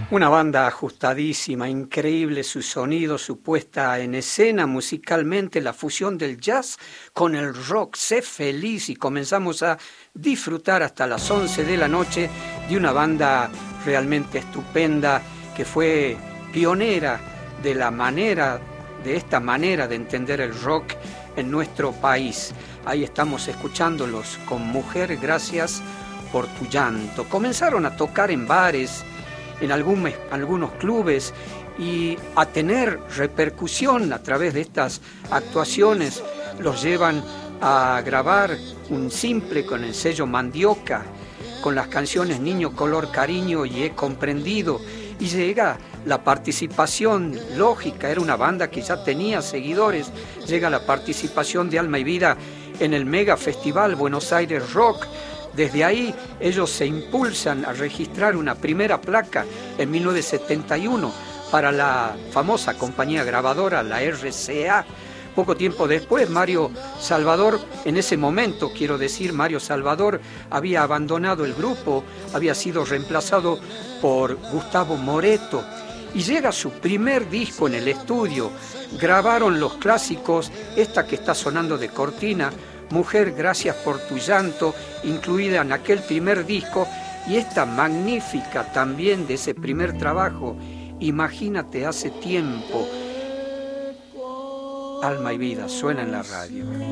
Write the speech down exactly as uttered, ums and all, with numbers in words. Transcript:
Una banda ajustadísima, increíble su sonido, su puesta en escena, musicalmente la fusión del jazz con el rock. Sé feliz y comenzamos a disfrutar hasta las once de la noche de una banda realmente estupenda que fue pionera de la manera, de esta manera de entender el rock en nuestro país. Ahí estamos escuchándolos con Mujer, gracias por tu llanto. Comenzaron a tocar en bares, en algún, algunos clubes y a tener repercusión a través de estas actuaciones. Los llevan a grabar un simple con el sello Mandioca, con las canciones Niño Color Cariño y He Comprendido, y llega la participación lógica, era una banda que ya tenía seguidores, llega la participación de Alma y Vida en el mega festival Buenos Aires Rock. Desde ahí ellos se impulsan a registrar una primera placa en mil novecientos setenta y uno para la famosa compañía grabadora, la R C A. Poco tiempo después, Mario Salvador, en ese momento, quiero decir, Mario Salvador había abandonado el grupo, había sido reemplazado por Gustavo Moreto y llega su primer disco en el estudio. Grabaron los clásicos, esta que está sonando de cortina, Mujer, gracias por tu llanto, incluida en aquel primer disco, y esta magnífica también de ese primer trabajo, Imagínate hace tiempo. Alma y Vida, suena en la radio.